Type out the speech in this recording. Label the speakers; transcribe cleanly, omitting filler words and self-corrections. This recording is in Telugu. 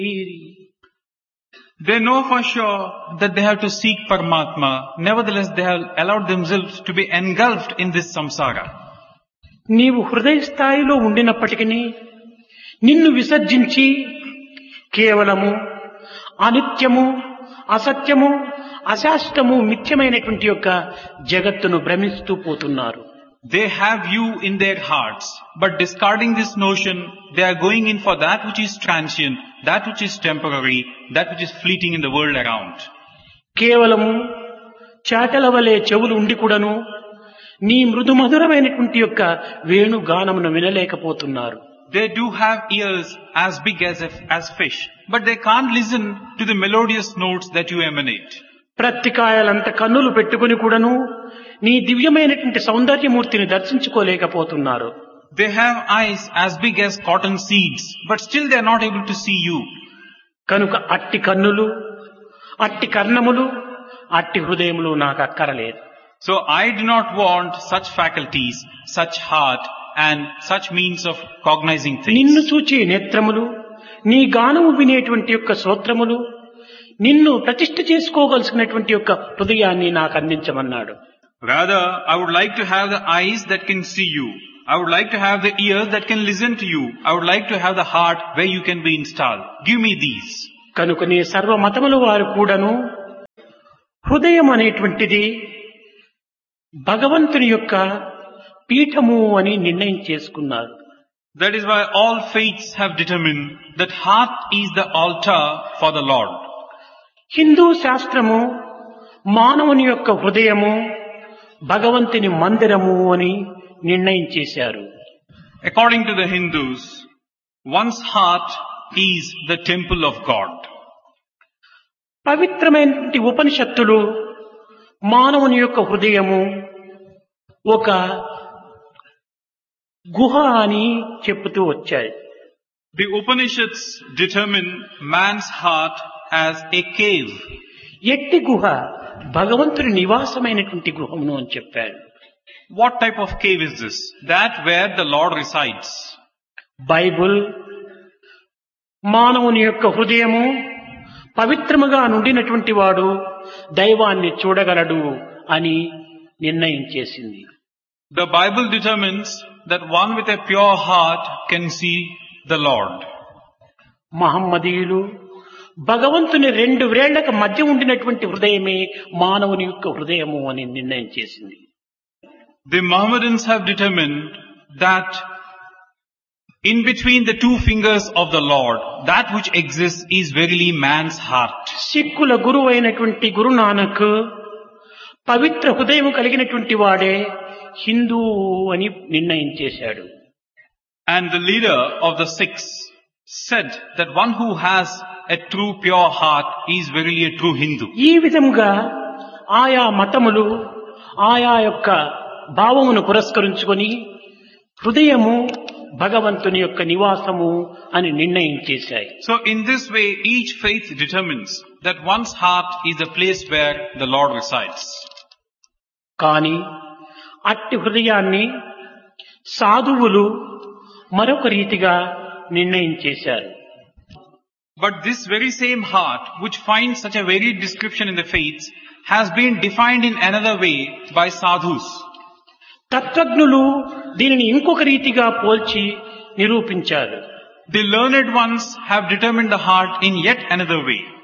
Speaker 1: They know for sure that they have to seek Paramatma. Nevertheless, they have allowed themselves to be engulfed in this samsara.
Speaker 2: నీవు హృదయ స్థాయిలో ఉండినప్పటికీ నిన్ను విసర్జించి కేవలము అనిత్యము, అసత్యము, అశాశ్వతము, మిథ్యమైనటువంటి యొక్క జగత్తును భ్రమిస్తూ పోతున్నారు.
Speaker 1: They have you in their hearts, but discarding this notion, they are going in for that which is transient, that which is temporary, that which is fleeting in the world around.
Speaker 2: కేవలము చాటల వలె చెవులు ఉండి కూడాను నీ మృదు మధురమైనటువంటి యొక్క వేణుగానమును వినలేకపోతున్నారు.
Speaker 1: They do have ears as big as fish, but they can't listen to the melodious notes that you emanate.
Speaker 2: ప్రత్తికాయలంత కన్నులు పెట్టుకుని కూడాను నీ దివ్యమైనటువంటి సౌందర్యమూర్తిని దర్శించుకోలేకపోతున్నారు.
Speaker 1: They have eyes as big as cotton seeds, but still they are not able to see you.
Speaker 2: కనుక అట్టి కన్నులు, అట్టి కర్ణములు, అట్టి హృదయములు నాకు అక్కరలేదు.
Speaker 1: So I do not want such faculties, such heart and such means of cognizing
Speaker 2: నిన్ను
Speaker 1: things.
Speaker 2: చూచే నేత్రములు, నీ గానము వినేటువంటి యొక్క శ్రోత్రములు, నిన్ను ప్రతిష్ఠ చేసుకోగలిసినటువంటి యొక్క హృదయాన్ని నాకు అందించమన్నాడు.
Speaker 1: Rather, I would like to have the eyes that can see you. I would like to have the ears that can listen to you. I would like to have the heart where you can be installed. Give me these.
Speaker 2: కనుక నీ సర్వ మతముల వారు కూడాను హృదయం అనేటువంటిది భగవంతుని యొక్క పీఠము అని నిర్ణయం చేసుకున్నారు.
Speaker 1: That is why all faiths have determined that heart is the altar for the Lord.
Speaker 2: Hindu శాస్త్రము మానవుని యొక్క హృదయము భగవంతుని మందిరము అని నిర్ణయం చేశారు.
Speaker 1: According to the Hindus, one's heart is the temple of God.
Speaker 2: పవిత్రమైనటువంటి ఉపనిషత్తులు మానవుని యొక్క హృదయము ఒక గుహ అని చెప్పుతూ వచ్చాయి.
Speaker 1: The Upanishads determine man's heart as a cave.
Speaker 2: ఎట్టి గుహ భగవంతుని నివాసమైనటువంటి గృహమును అని చెప్పాడు.
Speaker 1: What type of cave is this? That where the Lord resides.
Speaker 2: Bible మానవుని యొక్క హృదయము పవిత్రముగా నుండినటువంటి వాడు దైవాన్ని చూడగలడు అని నిర్ణయం చేసింది.
Speaker 1: The Bible determines that one with a pure heart can see the Lord.
Speaker 2: మహమ్మదీయులు భగవంతుని రెండు వ్రేళ్లకు మధ్య ఉండినటువంటి హృదయమే మానవుని యొక్క హృదయము అని నిర్ణయం చేసింది.
Speaker 1: The Mohammedans have determined that in between the two fingers of the Lord, that which exists is verily man's heart.
Speaker 2: సిక్కుల గురువు అయినటువంటి గురునానక్ పవిత్ర హృదయం కలిగినటువంటి వాడే హిందూ అని నిర్ణయం చేశాడు.
Speaker 1: And the leader of the Sikhs said that one who has a true pure heart is verily a true Hindu.
Speaker 2: ఈ విధంగా ఆయా మతములు ఆయా యొక్క భావమును పురస్కరించుకొని హృదయము భగవంతుని యొక్క నివాసము అని నిర్ణయం చేశాయి.
Speaker 1: So in this way, each faith determines that one's heart is the place where the Lord resides.
Speaker 2: కానీ అట్టి హృదయాన్ని సాధువులు మరొక రీతిగా నిర్ణయం చేశారు.
Speaker 1: But this very same heart, which finds such a varied description in the faiths, has been defined in another way by sadhus.
Speaker 2: తత్వజ్ఞులు దీనిని ఇంకొక రీతిగా పోల్చి నిరూపించారు.
Speaker 1: The learned ones have determined the heart in yet another way.